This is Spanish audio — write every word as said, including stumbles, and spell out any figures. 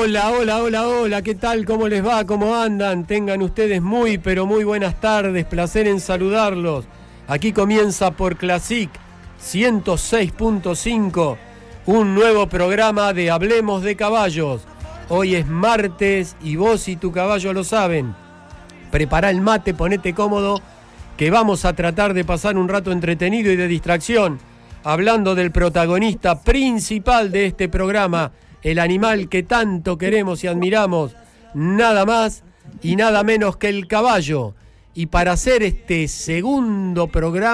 Hola, hola, hola, hola, ¿qué tal? ¿Cómo les va? ¿Cómo andan? Tengan ustedes muy, pero muy buenas tardes, placer en saludarlos. Aquí comienza por Classic ciento seis punto cinco, un nuevo programa de Hablemos de Caballos. Hoy es martes y vos y tu caballo lo saben. Prepará el mate, ponete cómodo, que vamos a tratar de pasar un rato entretenido y de distracción, hablando del protagonista principal de este programa, el animal que tanto queremos y admiramos, nada más y nada menos que el caballo. Y para hacer este segundo programa